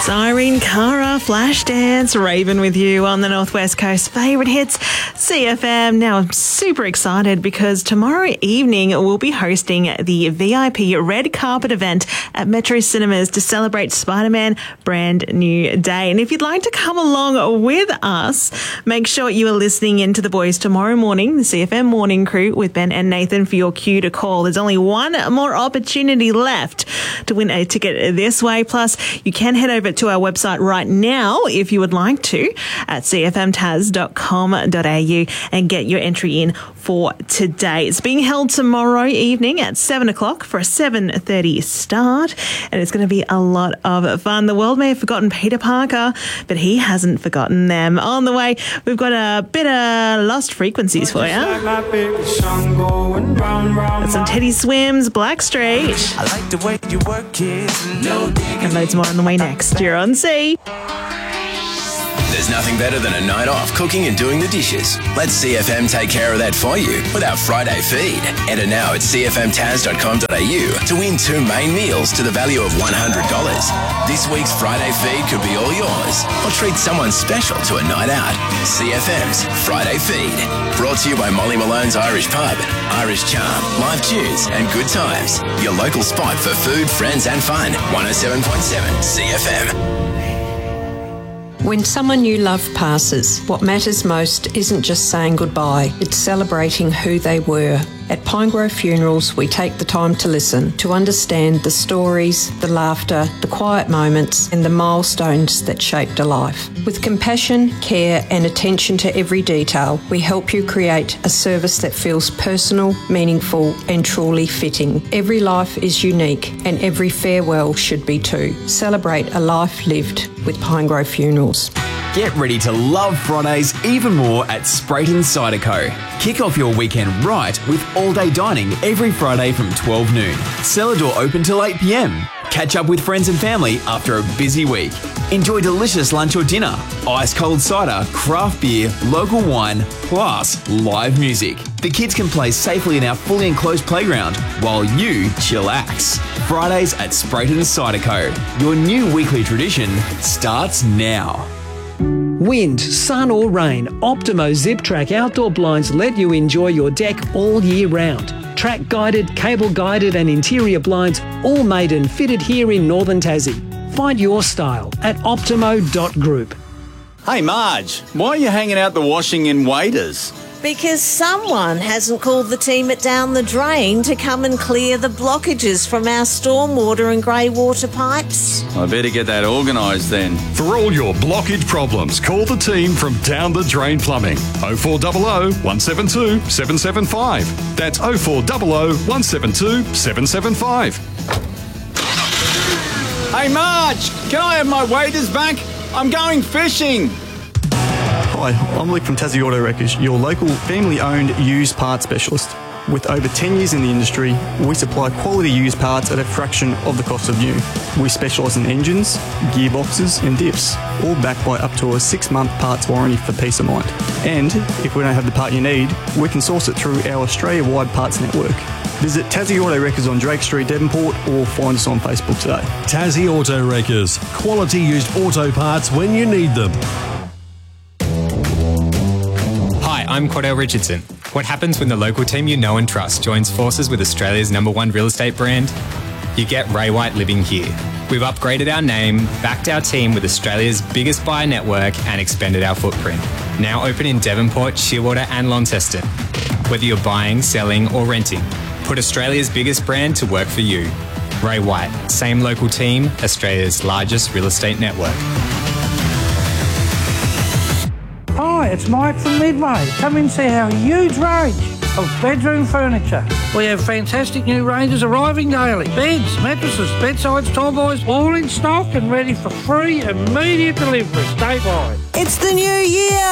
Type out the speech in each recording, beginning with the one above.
Irene Cara, Flashdance, Raven with you on the Northwest Coast favourite hits, CFM. Now, I'm super excited because tomorrow evening we'll be hosting the VIP red carpet event at Metro Cinemas to celebrate Spider-Man Brand New Day. And if you'd like to come along with us, make sure you are listening in to The Boys tomorrow morning, the CFM Morning Crew with Ben and Nathan for your cue to call. There's only one more opportunity left to win a ticket this way. Plus, you can head over to our website right now if you would like to at cfmtaz.com.au and get your entry in for today. It's being held tomorrow evening at 7 o'clock for a 7:30 start, and it's going to be a lot of fun. The world may have forgotten Peter Parker, but he hasn't forgotten them. On the way, we've got a bit of Lost Frequencies for you. And some Teddy Swims, Blackstreet. I like the way you work, kids. No digging. And loads more on the way next. You're on C. There's nothing better than a night off cooking and doing the dishes. Let CFM take care of that for you with our Friday feed. Enter now at cfmtaz.com.au to win 2 main meals to the value of $100. This week's Friday feed could be all yours, or treat someone special to a night out. CFM's Friday feed. Brought to you by Molly Malone's Irish Pub, Irish Charm, live tunes and good times. Your local spot for food, friends and fun. 107.7 CFM. When someone you love passes, what matters most isn't just saying goodbye, it's celebrating who they were. At Pinegrove Funerals, we take the time to listen, to understand the stories, the laughter, the quiet moments, and the milestones that shaped a life. With compassion, care, and attention to every detail, we help you create a service that feels personal, meaningful, and truly fitting. Every life is unique, and every farewell should be too. Celebrate a life lived with Pinegrove Funerals. Get ready to love Fridays even more at Sprayton Cider Co. Kick off your weekend right with all-day dining every Friday from 12 noon. Cellar door open till 8 p.m. Catch up with friends and family after a busy week. Enjoy delicious lunch or dinner, ice-cold cider, craft beer, local wine, plus live music. The kids can play safely in our fully enclosed playground while you chillax. Fridays at Sprayton Cider Co. Your new weekly tradition starts now. Wind, sun or rain, Optimo Zip Track outdoor blinds let you enjoy your deck all year round. Track guided, cable guided and interior blinds all made and fitted here in Northern Tassie. Find your style at optimo.group. Hey Marge, why are you hanging out the washing in Waders? Because someone hasn't called the team at Down the Drain to come and clear the blockages from our stormwater and grey water pipes. I better get that organised then. For all your blockage problems, call the team from Down the Drain Plumbing. 0400 172 775. That's 0400 172 775. Hey Marge, can I have my waders back? I'm going fishing. Hi, I'm Luke from Tassie Auto Wreckers, your local family-owned used parts specialist. With over 10 years in the industry, we supply quality used parts at a fraction of the cost of new. We specialise in engines, gearboxes and diffs, all backed by up to a 6-month parts warranty for peace of mind. And if we don't have the part you need, we can source it through our Australia-wide parts network. Visit Tassie Auto Wreckers on Drake Street, Devonport, or find us on Facebook today. Tassie Auto Wreckers. Quality used auto parts when you need them. Hi, I'm Cordell Richardson. What happens when the local team you know and trust joins forces with Australia's #1 real estate brand? You get Ray White living here. We've upgraded our name, backed our team with Australia's biggest buyer network and expanded our footprint. Now open in Devonport, Shearwater and Launceston. Whether you're buying, selling or renting, put Australia's biggest brand to work for you. Ray White, same local team, Australia's largest real estate network. Hi, it's Mike from Midway. Come and see our huge range of bedroom furniture. We have fantastic new ranges arriving daily. Beds, mattresses, bedsides, tall boys, all in stock and ready for free immediate delivery statewide. It's the new year!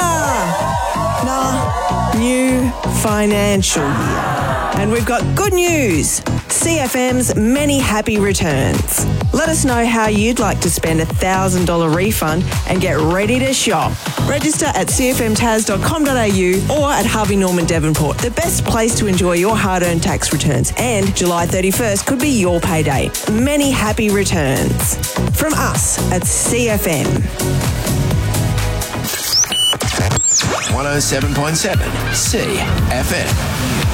New financial year. And we've got good news. CFM's many happy returns. Let us know how you'd like to spend a $1,000 refund and get ready to shop. Register at cfmtas.com.au or at Harvey Norman Devonport, the best place to enjoy your hard-earned tax returns. And July 31st could be your payday. Many happy returns. From us at CFM. 107.7 CFM.